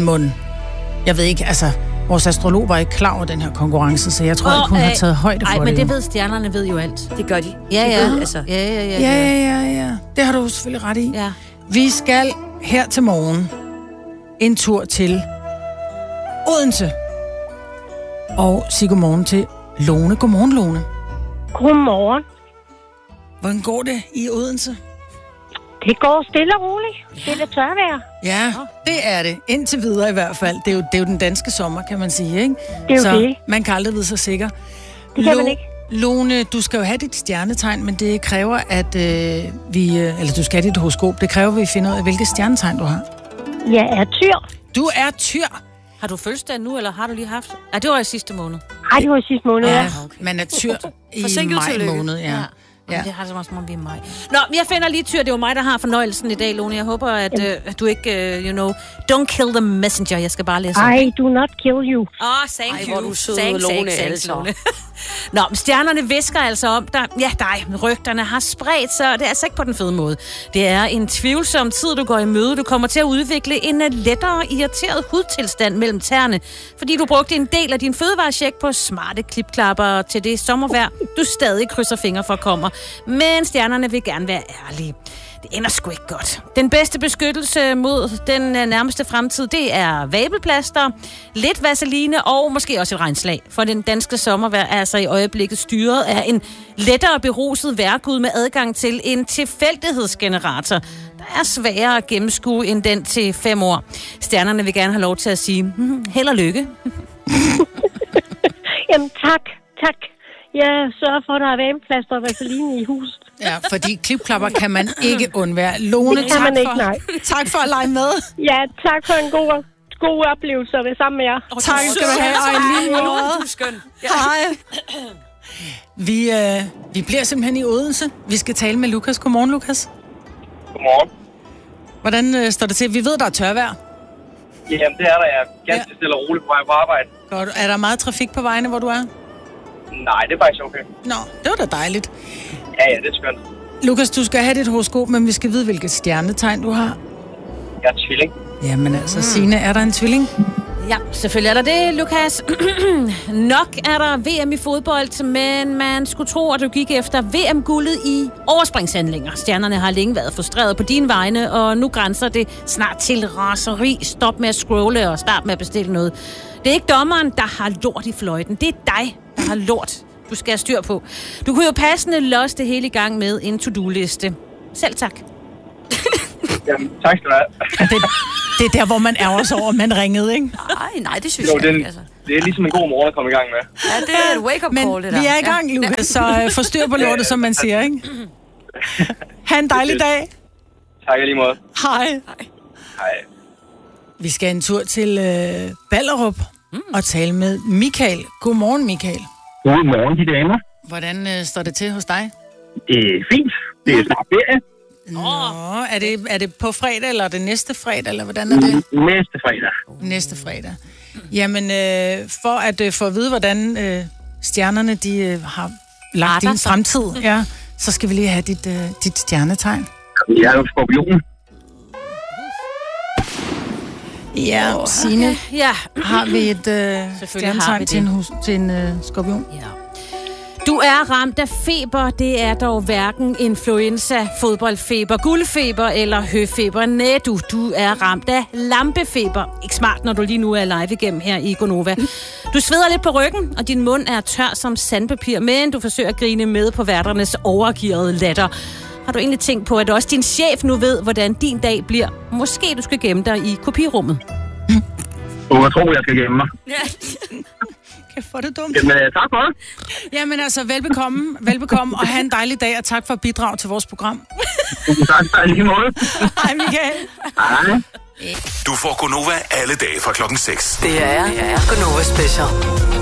mon. Jeg ved ikke, altså... Vores astrolog var ikke klar over den her konkurrence, så jeg tror ikke, hun har taget højde for det. Nej, men det ved stjernerne ved jo alt. Det gør de. Ja. Ved, altså. Ja. Det har du selvfølgelig ret i. Ja. Vi skal her til morgen en tur til Odense. Og sige godmorgen til Lone. Godmorgen, Lone. Godmorgen. Hvordan går det i Odense? Det går stille og roligt. Det er det tørvejr. Ja, det er det. Indtil videre i hvert fald. Det er jo den danske sommer, kan man sige, ikke? Det er jo så det. Man kan aldrig vide sig sikker. Det kan man ikke. Lone, du skal jo have dit stjernetegn, men det kræver, at du skal have dit horoskop. Det kræver, at vi finder ud af, hvilket stjernetegn du har. Jeg er tyr. Du er tyr. Har du fødselsdag nu, eller har du lige haft? Ja, det var i sidste måned. Ej, det var i sidste måned. Ja, man er tyr i maj måned, ja. Ja. Det har det som om vi er mig. Nå, men jeg finder lige tyr. Det er jo mig, der har fornøjelsen i dag, Lone. Jeg håber, at du ikke, don't kill the messenger. Jeg skal bare læse. I do not kill you. Thank you. Hvor du sød, Lone, altså. Nå, men stjernerne visker altså om dig. Rygterne har spredt sig, og det er altså ikke på den fede måde. Det er en tvivlsom tid, du går i møde. Du kommer til at udvikle en lettere irriteret hudtilstand mellem tæerne, fordi du brugte en del af din fødevarecheck på smarte klipklapper til det sommervejr, du stadig krydser fingre for kommer. Men stjernerne vil gerne være ærlige. Det ender sgu ikke godt. Den bedste beskyttelse mod den nærmeste fremtid, det er vabelplaster, lidt vaseline og måske også et regnslag. For den danske sommervejr er altså i øjeblikket styret af en lettere beruset vejrgud med adgang til en tilfældighedsgenerator, der er sværere at gennemskue end den til 5 år. Stjernerne vil gerne have lov til at sige, held og lykke. Jamen tak. Jeg sørger for, at der er vabelplaster og vaseline i huset. Ja, fordi klipklapper kan man ikke undvære. Lone, tak for at lege med. Ja, tak for en god oplevelse at være sammen med jer. Tak skal du have, og i lige måde. Du er skøn. Ja. Hej. Vi bliver simpelthen i Odense. Vi skal tale med Lukas. Godmorgen, Lukas. Godmorgen. Hvordan står det til? Vi ved, der er tørvejr. Jamen, det er der. Jeg er ganske stille og roligt på vej på arbejde. Godt. Er der meget trafik på vejene, hvor du er? Nej, det er faktisk okay. Nå, det var da dejligt. Ja, det er skønt. Lukas, du skal have dit horoskop, men vi skal vide, hvilket stjernetegn du har. Jeg er tvilling. Jamen altså, Signe, er der en tvilling? Ja, selvfølgelig er der det, Lukas. Nok er der VM i fodbold, men man skulle tro, at du gik efter VM-guldet i overspringshandlinger. Stjernerne har længe været frustreret på dine vegne, og nu grænser det snart til raseri. Stop med at scrolle og start med at bestille noget. Det er ikke dommeren, der har lort i fløjten. Det er dig, der har lort. Du skal have styr på. Du kunne jo passende losse det hele i gang med en to-do-liste. Selv tak. Jamen, tak skal du have. Det er der, hvor man ærger sig over, man ringede, ikke? Nej, det synes jeg ikke. Altså. Det er ligesom en god morgen at komme i gang med. Ja, det er et wake-up call, det der. Men vi er i gang, Lukas, så forstyr på lortet, som man siger, ikke? Ha' en dejlig dag. Tak, lige måde. Hej. Hej. Vi skal en tur til Ballerup og tale med Michael. Godmorgen, Michael. Godmorgen, de damer. Hvordan står det til hos dig? Fint. Det er snart ferie. Nå, er det på fredag, eller er det næste fredag, eller hvordan er det? Næste fredag. Næste fredag. Jamen, for at få at vide, hvordan stjernerne de har lagt din fremtid, så skal vi lige have dit stjernetegn. Jeg er jo skorpion. Ja, Signe, Ja. har vi et stjernetegn til en skorpion? Ja. Du er ramt af feber. Det er dog hverken influenza, fodboldfeber, guldfeber eller høfeber. Nej, du er ramt af lampefeber. Ikke smart, når du lige nu er live igennem her i Gonova. Du sveder lidt på ryggen, og din mund er tør som sandpapir, men du forsøger at grine med på værternes overgearede latter. Har du egentlig tænkt på, at også din chef nu ved, hvordan din dag bliver? Måske du skal gemme dig i kopirummet. Jeg tror, jeg skal gemme mig. For det dumt. Jamen, tak for det. Jamen altså, velbekomme, og have en dejlig dag, og tak for at bidrage til vores program. Tak, lige måde. Hej, Michael. Hej. Du får Gonova alle dage fra 6:00. Det er Gonova Special.